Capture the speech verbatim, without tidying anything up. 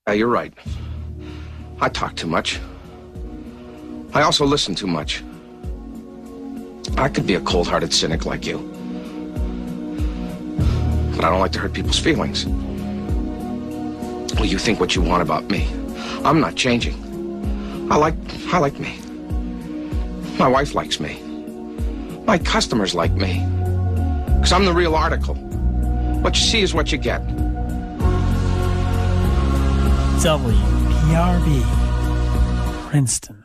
Yeah, you're right. I talk too much. I also listen too much. I could be a cold-hearted cynic like you. But I don't like to hurt people's feelings. Well, you think what you want about me. I'm not changing. I like, I like me. My wife likes me. My customers like me. Because I'm the real article. What you see is what you get. W P R B, Princeton.